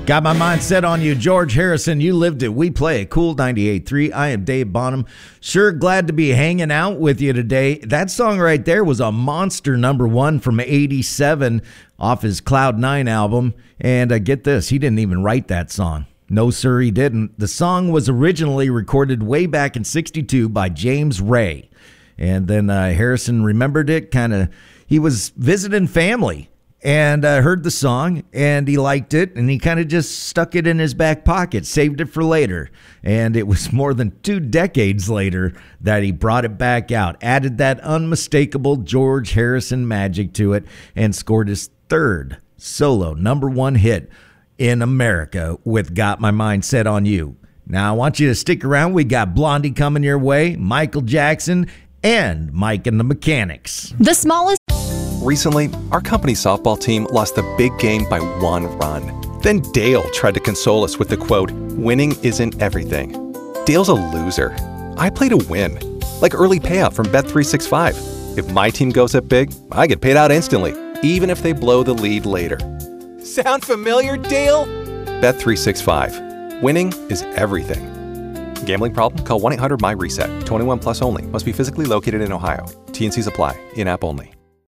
Got my mind set on you, George Harrison. You lived it. We play it. Cool 98.3. I am Dave Bonham. Sure glad to be hanging out with you today. That song right there was a monster #1 from 87 off his Cloud 9 album. And get this, he didn't even write that song. No, sir, he didn't. The song was originally recorded way back in 62 by James Ray. And then Harrison remembered it. He was visiting family and heard the song, and he liked it, and he kind of just stuck it in his back pocket, saved it for later. And it was more than 2 decades later that he brought it back out, added that unmistakable George Harrison magic to it, and scored his 3rd solo #1 hit in America with Got My Mind Set on You. Now, I want you to stick around. We got Blondie coming your way, Michael Jackson, and Mike and the Mechanics. The smallest. Recently, our company's softball team lost the big game by 1 run. Then Dale tried to console us with the quote, "Winning isn't everything." Dale's a loser. I play to win, like early payout from Bet365. If my team goes up big, I get paid out instantly, even if they blow the lead later. Sound familiar, Dale? Bet365. Winning is everything. Gambling problem? Call 1-800-MY-RESET. 21 plus only. Must be physically located in Ohio. T&Cs apply. In-app only.